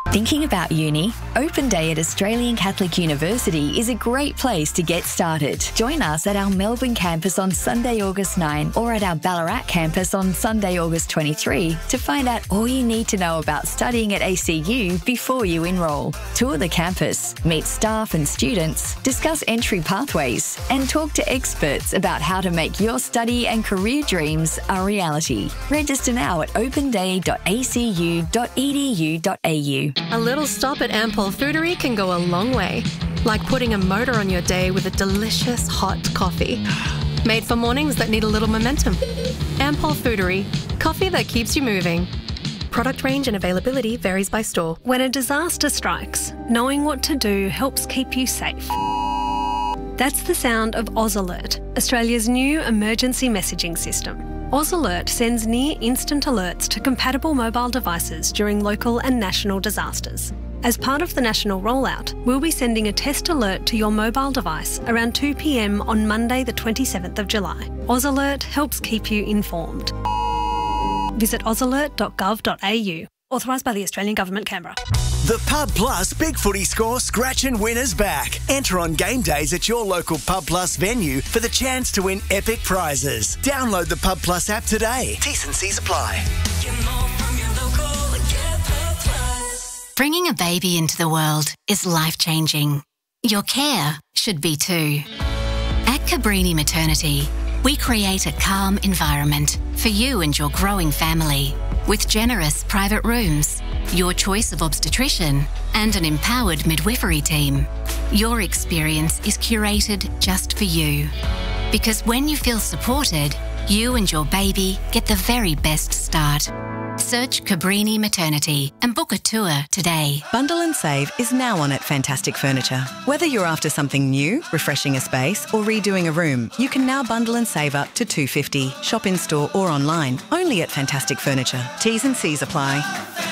Thinking about uni? Open Day at Australian Catholic University is a great place to get started. Join us at our Melbourne campus on Sunday, August 9 or at our Ballarat campus on Sunday, August 23 to find out all you need to know about studying at ACU before you enrol. Tour the campus, meet staff and students, discuss entry pathways and talk to experts about how to make your study and career dreams a reality. Register now at openday.acu.edu.au. A little stop at Ampol Foodery can go a long way, like putting a motor on your day with a delicious hot coffee. Made for mornings that need a little momentum. Ampol Foodery, coffee that keeps you moving. Product range and availability varies by store. When a disaster strikes, knowing what to do helps keep you safe. That's the sound of Oz Alert, Australia's new emergency messaging system. Oz Alert sends near-instant alerts to compatible mobile devices during local and national disasters. As part of the national rollout, we'll be sending a test alert to your mobile device around 2 p.m. on Monday the 27th of July. Oz Alert helps keep you informed. Visit ozalert.gov.au. Authorised by the Australian Government, Canberra. The Pub Plus Big Footy Score Scratch and Winners back. Enter on game days at your local Pub Plus venue for the chance to win epic prizes. Download the Pub Plus app today. T&Cs apply. Bringing a baby into the world is life-changing. Your care should be too. At Cabrini Maternity, we create a calm environment for you and your growing family. With generous private rooms, your choice of obstetrician, and an empowered midwifery team. Your experience is curated just for you. Because when you feel supported, you and your baby get the very best start. Search Cabrini Maternity and book a tour today. Bundle and save is now on at Fantastic Furniture. Whether you're after something new, refreshing a space or redoing a room, you can now bundle and save up to $250. Shop in store or online, only at Fantastic Furniture. T's and C's apply.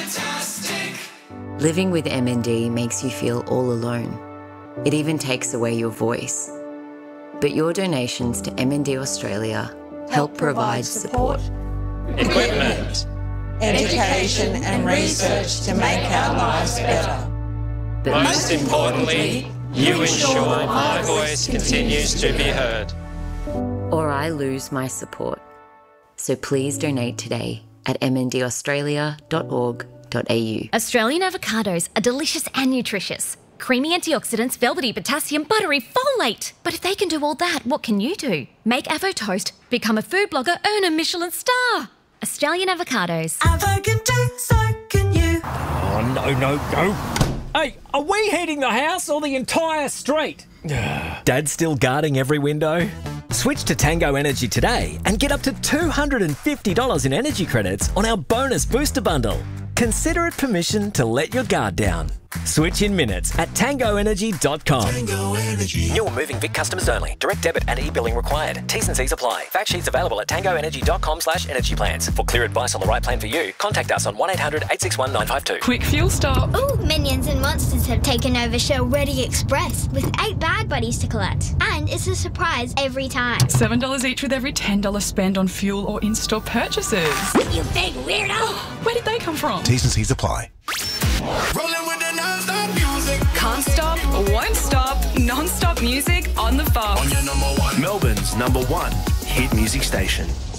Living with MND makes you feel all alone. It even takes away your voice. But your donations to MND Australia help provide support, equipment, education and research to make our lives better. But most importantly, you ensure my voice continues to be heard. Or I lose my support. So please donate today at mndaustralia.org.au. Australian avocados are delicious and nutritious. Creamy antioxidants, velvety potassium, buttery folate. But if they can do all that, what can you do? Make Avo Toast, become a food blogger, earn a Michelin star. Australian avocados. Avo can do, so can you. Oh, no. Hey, are we heating the house or the entire street? Dad's still guarding every window? Switch to Tango Energy today and get up to $250 in energy credits on our bonus booster bundle. Consider it permission to let your guard down. Switch in minutes at tangoenergy.com. Tango Energy. New or moving Vic customers only. Direct debit and e-billing required. T's and C's apply. Fact sheets available at tangoenergy.com/energy plans. For clear advice on the right plan for you, contact us on 1800-861-952. Quick fuel stop. Ooh, Minions and Monsters have taken over Shell Ready Express with 8 bag buddies to collect. And it's a surprise every time. $7 each with every $10 spend on fuel or in-store purchases. You big weirdo! Where did they come from? T's and C's apply. Rolling with the non-stop music. Can't stop, won't stop, non-stop music on the Fox. On your number one. Melbourne's number one hit music station.